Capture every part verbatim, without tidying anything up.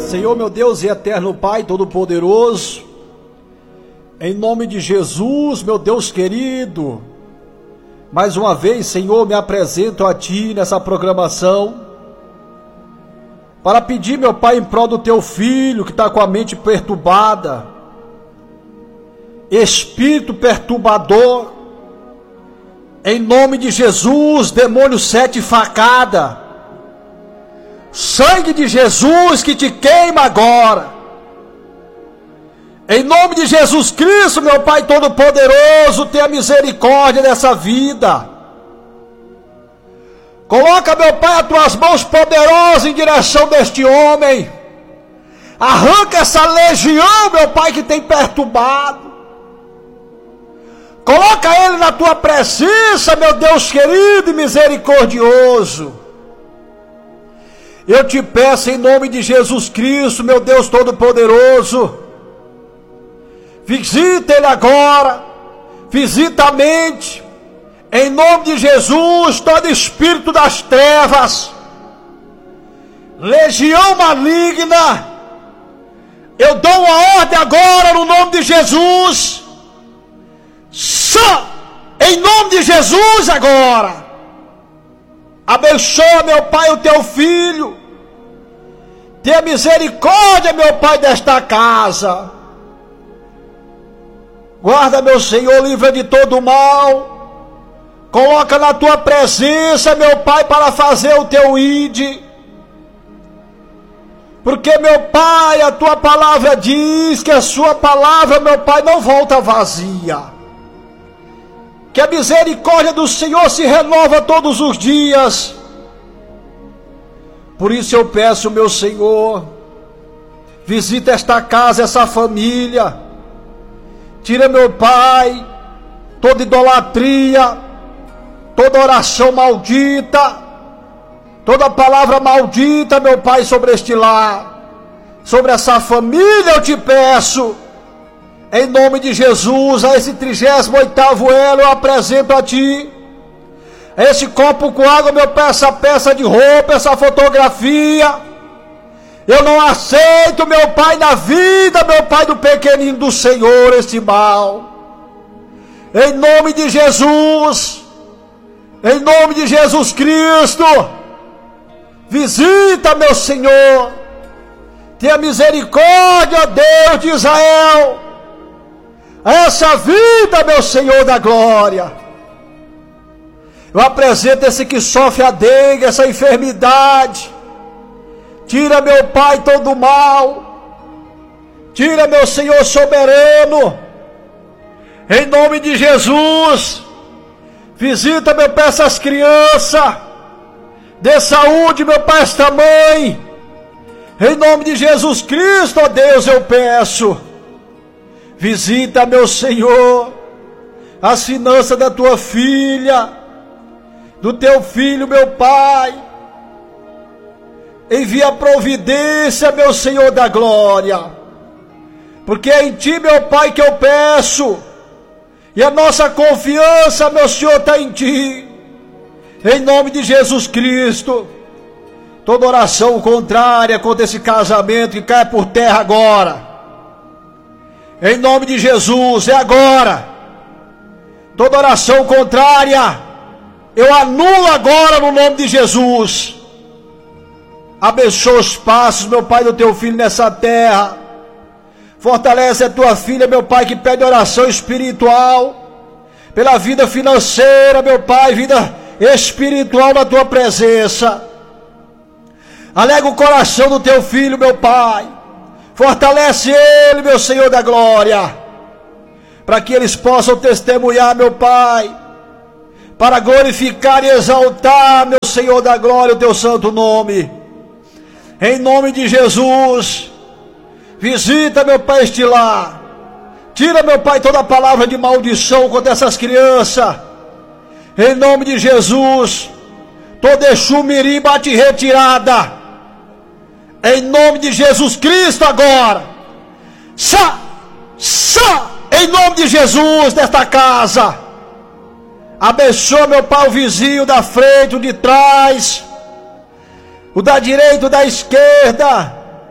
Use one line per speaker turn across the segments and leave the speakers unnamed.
Senhor, meu Deus e eterno Pai Todo-Poderoso, em nome de Jesus, meu Deus querido, mais uma vez, Senhor, me apresento a Ti nessa programação, para pedir, meu Pai, em prol do Teu Filho, que está com a mente perturbada, espírito perturbador, em nome de Jesus, demônio sete facada, sangue de Jesus que te queima agora, em nome de Jesus Cristo, meu Pai Todo-Poderoso, tenha misericórdia dessa vida, coloca, meu Pai, as tuas mãos poderosas em direção deste homem, arranca essa legião, meu Pai, que tem perturbado, coloca ele na tua presença, meu Deus querido e misericordioso. Eu te peço em nome de Jesus Cristo, meu Deus Todo-Poderoso, visita ele agora, visita a mente, em nome de Jesus, todo espírito das trevas, legião maligna, eu dou uma ordem agora no nome de Jesus, só em nome de Jesus agora, abençoa, meu Pai, o teu filho, tenha misericórdia, meu Pai, desta casa, guarda, meu Senhor, livra de todo mal, coloca na tua presença, meu Pai, para fazer o teu ide, porque, meu Pai, a tua palavra diz que a sua palavra, meu Pai, não volta vazia, que a misericórdia do Senhor se renova todos os dias. Por isso eu peço, meu Senhor, visita esta casa, essa família, tira, meu Pai, toda idolatria, toda oração maldita, toda palavra maldita, meu Pai, sobre este lar, sobre essa família eu te peço, em nome de Jesus, a esse trigésimo oitavo elo eu apresento a Ti, esse copo com água, meu Pai, essa peça de roupa, essa fotografia, eu não aceito, meu Pai, na vida, meu Pai, do pequenino do Senhor, esse mal, em nome de Jesus, em nome de Jesus Cristo, visita, meu Senhor, tenha misericórdia, Deus de Israel, essa vida, meu Senhor da glória. Eu apresento esse que sofre a dengue, essa enfermidade, tira, meu Pai, todo o mal, tira, meu Senhor soberano, em nome de Jesus, visita, meu Pai, essas crianças, dê saúde, meu Pai, esta mãe, em nome de Jesus Cristo, ó Deus, eu peço, visita, meu Senhor, as finanças da tua filha, do teu filho, meu Pai, envia providência, meu Senhor da glória, porque é em Ti, meu Pai, que eu peço, e a nossa confiança, meu Senhor, está em Ti, em nome de Jesus Cristo. Toda oração contrária contra esse casamento que cai por terra agora, em nome de Jesus, é agora. Toda oração contrária eu anulo agora no nome de Jesus. Abençoa os passos, meu Pai, do teu filho nessa terra. Fortalece a tua filha, meu Pai, que pede oração espiritual pela vida financeira, meu Pai, vida espiritual na tua presença. Alega o coração do teu filho, meu Pai. Fortalece ele, meu Senhor da glória, para que eles possam testemunhar, meu Pai, para glorificar e exaltar, meu Senhor da glória, o teu santo nome. Em nome de Jesus, visita, meu Pai, este lar. Tira, meu Pai, toda palavra de maldição contra essas crianças. Em nome de Jesus, toda Exu-mirim bate retirada. Em nome de Jesus Cristo agora. Sá, sá, em nome de Jesus, desta casa. Abençoa, meu Pai, o vizinho da frente, o de trás, o da direita, o da esquerda.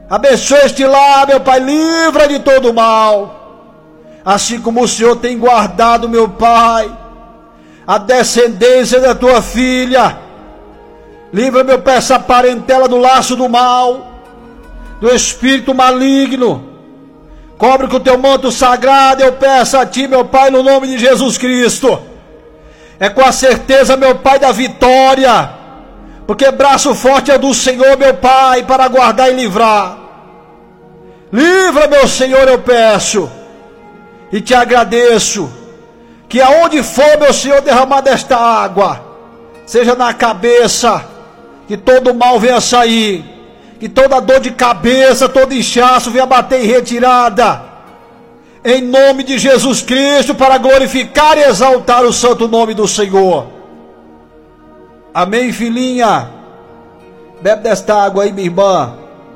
Abençoa este lar, meu Pai, livra de todo mal. Assim como o Senhor tem guardado, meu Pai, a descendência da tua filha. Livra, meu Pai, essa parentela do laço do mal, do espírito maligno. Cobre com o teu manto sagrado, eu peço a ti, meu Pai, no nome de Jesus Cristo. É com a certeza, meu Pai, da vitória, porque braço forte é do Senhor, meu Pai, para guardar e livrar. Livra, meu Senhor, eu peço, e te agradeço, que aonde for, meu Senhor, derramar desta água, seja na cabeça, que todo mal venha sair, que toda dor de cabeça, todo inchaço venha bater em retirada, em nome de Jesus Cristo, para glorificar e exaltar o santo nome do Senhor. Amém, filhinha? Bebe desta água aí, minha irmã.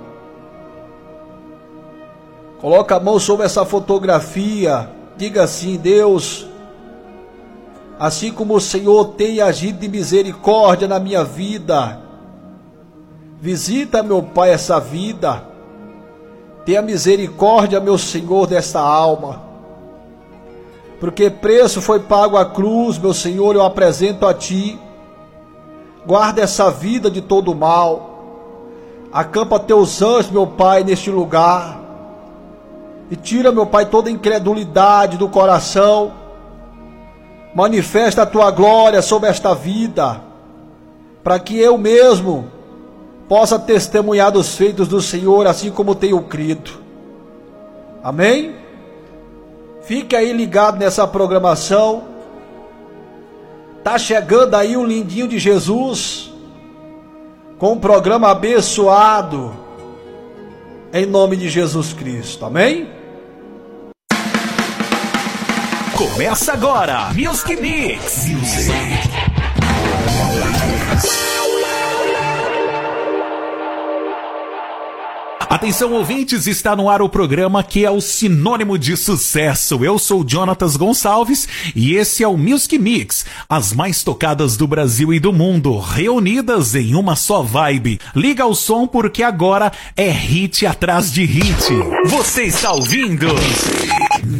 Coloca a mão sobre essa fotografia, diga assim: Deus, assim como o Senhor tem agido de misericórdia na minha vida, visita, meu Pai, essa vida. Tenha misericórdia, meu Senhor, desta alma. Porque preço foi pago à cruz, meu Senhor, eu apresento a Ti. Guarda essa vida de todo mal. Acampa Teus anjos, meu Pai, neste lugar. E tira, meu Pai, toda incredulidade do coração. Manifesta a Tua glória sobre esta vida, para que eu mesmo possa testemunhar dos feitos do Senhor, assim como tenho crido. Amém? Fique aí ligado nessa programação. Tá chegando aí o lindinho de Jesus, com um programa abençoado, em nome de Jesus Cristo. Amém?
Começa agora, Music Mix. Music. Atenção, ouvintes, está no ar o programa que é o sinônimo de sucesso. Eu sou Jonatas Gonçalves e esse é o Music Mix, as mais tocadas do Brasil e do mundo, reunidas em uma só vibe. Liga o som porque agora é hit atrás de hit. Você está ouvindo